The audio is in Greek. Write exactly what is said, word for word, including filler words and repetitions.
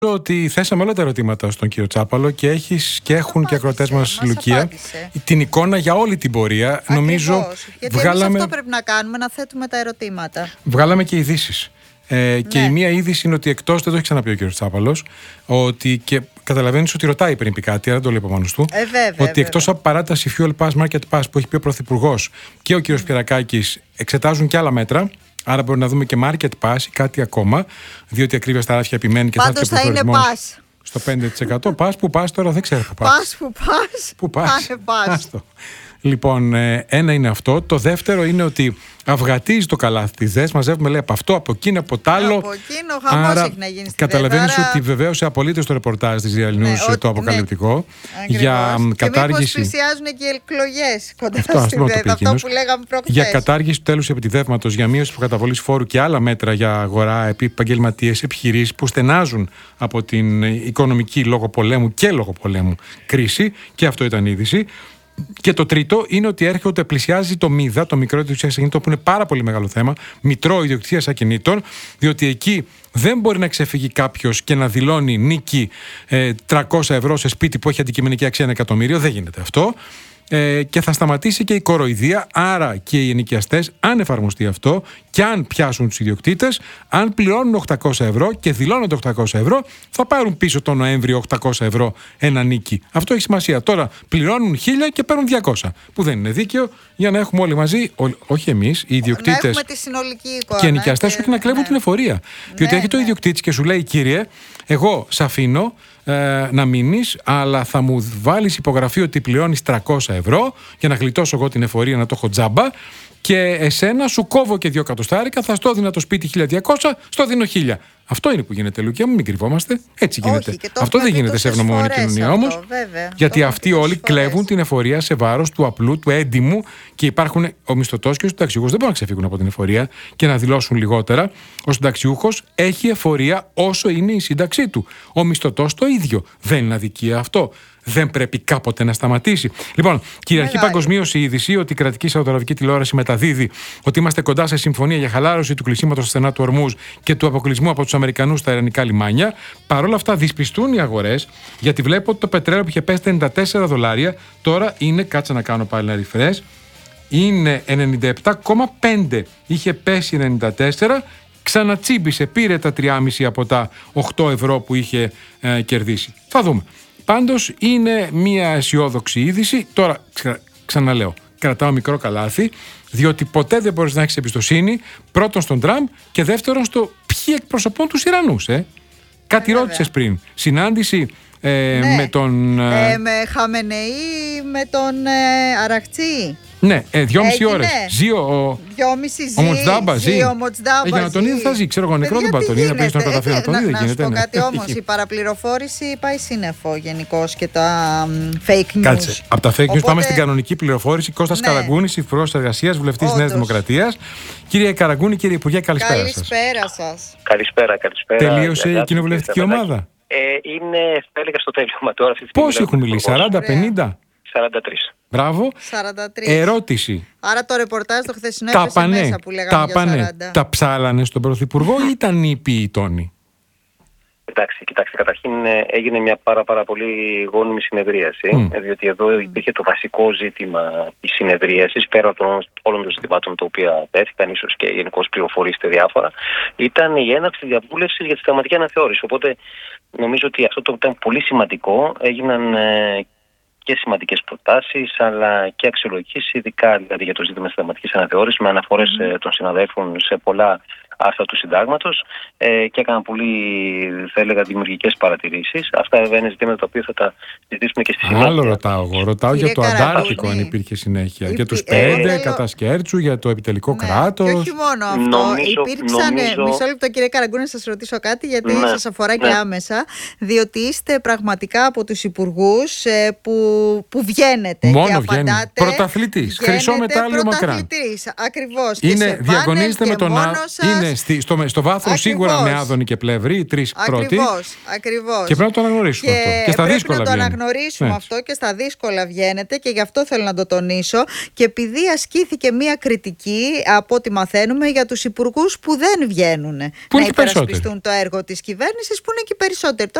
ότι θέσαμε όλα τα ερωτήματα στον κύριο Τσάπαλο και, έχεις, και έχουν και ακροατές μας, Λουκία, απάντησε την εικόνα για όλη την πορεία. Ακριβώς. Νομίζω γιατί βγάλαμε... εμείς αυτό πρέπει να κάνουμε, να θέτουμε τα ερωτήματα. Βγάλαμε και ειδήσεις. Ε, ναι. Και η μία είδηση είναι ότι εκτός, δεν το έχει ξαναπεί ο κύριος Τσάπαλος, ότι και καταλαβαίνεις ότι ρωτάει πριν πει κάτι, δεν το λέει από μόνος του. Ε, βέβαια, ότι βέβαια. εκτός από παράταση Fuel Pass, Market Pass που έχει πει ο Πρωθυπουργός και ο κύριος mm. Πιερακάκης, εξετάζουν και άλλα μέτρα. Άρα μπορεί να δούμε και Market Pass ή κάτι ακόμα, διότι η ακρίβεια στα ράφια επιμένει και πάντως θα έρθει ο προορισμός στο πέντε τοις εκατό. Πας που πας τώρα, δεν ξέρω που πας. Πας που πας. Που πας. πας. Λοιπόν, ένα είναι αυτό. Το δεύτερο είναι ότι αυγατίζει το καλάθι της ΔΕΣ. Μαζεύουμε, λέει, από αυτό, από εκείνο, από τ' άλλο. Από εκείνο, χαμός άρα, έχει να γίνει στην καταλαβαίνεις άρα... ότι βεβαίως απολύτως το ρεπορτάζ της Real News, ναι, το αποκαλυπτικό, ναι, για και κατάργηση. Και μήπως πλησιάζουν και οι εκλογές κοντά αυτό, στη ΔΕΣ, αυτό, αυτό που λέγαμε προχθές. Για κατάργηση του τέλους επιτιδεύματος, για μείωση προκαταβολής φόρου και άλλα μέτρα για αγορά, επαγγελματίες, επιχειρήσεις που στενάζουν από την οικονομική λόγω πολέμου και λόγω πολέμου κρίση. Και αυτό ήταν η είδηση. Και το τρίτο είναι ότι έρχεται, πλησιάζει το ΜΙΔΑ, το μικρό ιδιοκτησίας ακινήτων, που είναι πάρα πολύ μεγάλο θέμα, μητρό ιδιοκτησίας ακινήτων, διότι εκεί δεν μπορεί να ξεφύγει κάποιος και να δηλώνει νίκη ε, τριακόσια ευρώ σε σπίτι που έχει αντικειμενική αξία ένα εκατομμύριο. Δεν γίνεται αυτό. Ε, και θα σταματήσει και η κοροϊδία, άρα και οι ενοικιαστές, αν εφαρμοστεί αυτό και αν πιάσουν τους ιδιοκτήτες, αν πληρώνουν οκτακόσια ευρώ και δηλώνονται οκτακόσια ευρώ, θα πάρουν πίσω τον Νοέμβριο οκτακόσια ευρώ ένα νίκη. Αυτό έχει σημασία. Τώρα πληρώνουν χίλια και παίρνουν διακόσια, που δεν είναι δίκαιο, για να έχουμε όλοι μαζί, ό, όχι εμείς, οι ιδιοκτήτες και οι ενοικιαστές, όχι να κλέβουν ναι. την εφορία. Ναι, διότι έρχεται ναι. ο ιδιοκτήτης και σου λέει, κύριε, εγώ σ' αφήνω Ε, να μείνεις, αλλά θα μου βάλεις υπογραφή ότι πληρώνεις τριακόσια ευρώ για να γλιτώσω εγώ την εφορία, να το έχω τζάμπα, και εσένα σου κόβω και δύο εκατοστάρικα, θα στο δίνω το σπίτι χίλια διακόσια, στο δίνω χίλια. Αυτό είναι που γίνεται, Λουκία μου, μην κρυβόμαστε. Έτσι γίνεται. Όχι, αυτό δεν γίνεται σε ευνομόμενη κοινωνία όμως. Γιατί αυτοί όλοι κλέβουν την εφορία σε βάρος του απλού, του έντιμου, και υπάρχουν ο μισθωτός και ο συνταξιούχος. Δεν μπορούν να ξεφύγουν από την εφορία και να δηλώσουν λιγότερα. Ο συνταξιούχος έχει εφορία όσο είναι η σύνταξή του. Ο μισθωτός το ίδιο. Δεν είναι αδικία αυτό? Δεν πρέπει κάποτε να σταματήσει? Λοιπόν, κυριαρχεί παγκοσμίως η είδηση ότι η κρατική σαουδαραβική τηλεόραση μεταδίδει ότι είμαστε κοντά σε συμφωνία για χαλάρωση του κλεισίματος στα στενά του Ορμούζ και του αποκλεισμού από τους Αμερικανούς στα ιρανικά λιμάνια. Παρ' όλα αυτά, δυσπιστούν οι αγορές, γιατί βλέπω ότι το πετρέλαιο που είχε πέσει ενενήντα τέσσερα δολάρια τώρα είναι, κάτσε να κάνω πάλι ένα refresh, είναι ενενήντα επτά κόμμα πέντε. Είχε πέσει ενενήντα τέσσερα, ξανατσίμπησε, πήρε τα τρία κόμμα πέντε από τα οκτώ ευρώ που είχε ε, κερδίσει. Θα δούμε. Πάντως είναι μια αισιόδοξη είδηση. Τώρα ξα, ξαναλέω, κρατάω μικρό καλάθι, διότι ποτέ δεν μπορείς να έχεις εμπιστοσύνη, πρώτον στον Τραμπ και δεύτερον στο ποιοι εκπροσωπούν τους Ιρανούς. Ε. Κάτι ρώτησες πριν. Συνάντηση ε, ναι. με τον... Ε, με Χαμενεή, με τον ε, Αραχτσί. Ναι, ε, δυόμιση ώρες. Ζει ο, δυόμιση ζει, ο Μοτσντάμπα. Ζει. ζει ο Μοτσντάμπα. Ε, για να τον είδε θα ζει. Ξέρω εγώ, νεκρό δεν πάει τον είδε. Να πήγε στον καταφύγιο να τον είδε. Να, να σου πω κάτι όμως. Η παραπληροφόρηση πάει σύννεφο γενικώς και τα um, fake news. Κάτσε. Από τα fake news Οπότε... πάμε στην κανονική πληροφόρηση. Κώστας ναι. Καραγκούνης, Υφυπουργός Εργασίας, Βουλευτής της Νέας Δημοκρατίας. Κύριε Καραγκούνη, κύριε Υπουργέ, καλησπέρα σας. Καλησπέρα σας. Καλησπέρα, καλησπέρα. Τελείωσε η κοινοβουλευτική ομάδα? Ε, είναι, θα έλεγα, στο τέλειωμα τώρα. Πόσοι έχουν μιλήσει, σαράντα πενήντα? σαράντα τρία. Μπράβο. σαράντα τρία. Ερώτηση. Άρα το ρεπορτάζ το χθεσινό έπεσε μέσα που λέγαμε για σαράντα. Τα ψάλανε στον Πρωθυπουργό ή ήταν νήπιοι οι τόνοι? Εντάξει, κοιτάξτε, καταρχήν έγινε μια πάρα, πάρα πολύ γόνιμη συνεδρίαση, mm. διότι εδώ υπήρχε το βασικό ζήτημα της συνεδρίασης, πέρα των όλων των ζητημάτων τα οποία τέθηκαν, ίσως και γενικώς πληροφορήσετε διάφορα, ήταν η έναρξη διαβούλευσης για τη συνταγματική αναθεώρηση. Οπότε νομίζω ότι αυτό το ήταν πολύ σημαντικό. Έγιναν ε, και σημαντικές προτάσεις, αλλά και αξιολογήσεις, ειδικά δηλαδή για το ζήτημα της συνταγματικής αναθεώρησης, με αναφορές mm. ε, των συναδέλφων σε πολλά άρθρα του συντάγματος ε, και έκαναν πολύ, θα έλεγα, δημιουργικές παρατηρήσεις. Αυτά βέβαια είναι ζητήματα τα οποία θα τα συζητήσουμε και στη συνέχεια. Άλλο ρωτάω εγώ. Ρωτάω για το Αντάρτικο, αν υπήρχε συνέχεια. Για τους πέντε, ε, κατά Σκέρτσου, για το επιτελικό ναι. κράτος. Και όχι μόνο αυτό. Νομίζω, Υπήρξαν. νομίζω... Μισό λεπτό, κύριε Καραγκούνη, να σας ρωτήσω κάτι, γιατί ναι. σας αφορά ναι. και άμεσα. Διότι είστε πραγματικά από τους υπουργούς ε, που, που βγαίνετε. Μόνο και βγαίνει. Πρωταθλητής. Χρυσό μετάλλιο Μακράν. Ακριβώς. Είναι, διαγωνίζετε με τον Άδωνη. Είναι Ναι, στη, στο, στο βάθρο σίγουρα με Άδωνη και Πλεύρη, οι τρεις πρώτοι. Ακριβώς, ακριβώς. Και πρέπει να το αναγνωρίσουμε και αυτό. Και στα πρέπει δύσκολα να το βγαίνει. αναγνωρίσουμε Ναι. αυτό και στα δύσκολα βγαίνετε και γι' αυτό θέλω να το τονίσω. Και επειδή ασκήθηκε μία κριτική, από ό,τι μαθαίνουμε, για τους υπουργούς που δεν βγαίνουν Που να είναι και περισσότεροι. υπερασπιστούν το έργο της κυβέρνησης, που είναι και περισσότεροι.